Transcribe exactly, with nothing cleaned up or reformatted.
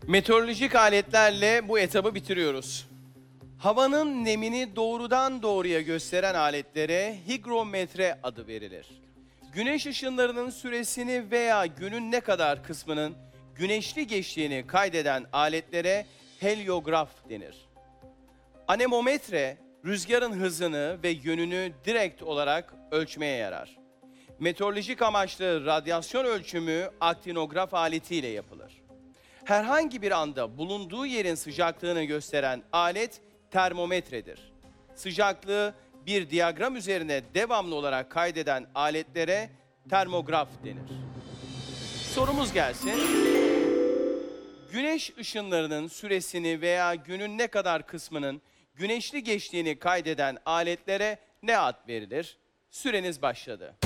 Meteorolojik aletlerle bu etabı bitiriyoruz. Havanın nemini doğrudan doğruya gösteren aletlere higrometre adı verilir. Güneş ışınlarının süresini veya günün ne kadar kısmının güneşli geçtiğini kaydeden aletlere heliograf denir. Anemometre, rüzgarın hızını ve yönünü direkt olarak ölçmeye yarar. Meteorolojik amaçlı radyasyon ölçümü aktinograf aletiyle yapılır. Herhangi bir anda bulunduğu yerin sıcaklığını gösteren alet termometredir. Sıcaklığı bir diyagram üzerine devamlı olarak kaydeden aletlere termograf denir. Sorumuz gelsin. Güneş ışınlarının süresini veya günün ne kadar kısmının güneşli geçtiğini kaydeden aletlere ne ad verilir? Süreniz başladı.